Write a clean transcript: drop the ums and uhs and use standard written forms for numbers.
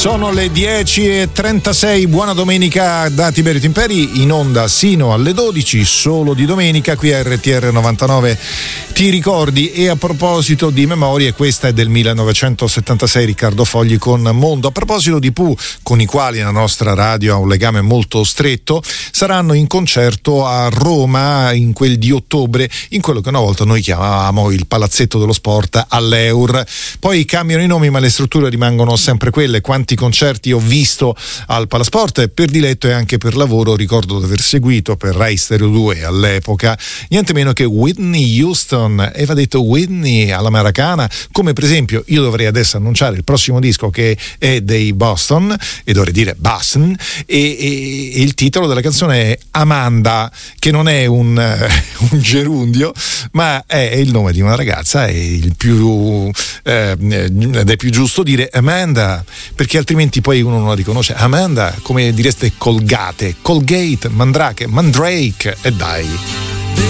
Sono le 10:36, buona domenica da Tiberio Timperi, in onda sino alle 12, solo di domenica qui a RTR 99. Ti ricordi? E a proposito di memorie, questa è del 1976, Riccardo Fogli con Mondo. A proposito di Pooh, con i quali la nostra radio ha un legame molto stretto, saranno in concerto a Roma in quel di ottobre, in quello che una volta noi chiamavamo il Palazzetto dello Sport all'Eur. Poi cambiano i nomi, ma le strutture rimangono sempre quelle. Quanti concerti ho visto al Palasport per diletto e anche per lavoro. Ricordo di aver seguito per Rai Stereo 2 all'epoca niente meno che Whitney Houston, e va detto Whitney all'americana, come per esempio io dovrei adesso annunciare il prossimo disco che è dei Boston, e dovrei dire Boston, e il titolo della canzone è Amanda, che non è un gerundio, ma è il nome di una ragazza, ed è più giusto dire Amanda, perché altrimenti poi uno non la riconosce. Amanda, come direste Colgate, Mandrake, e dai.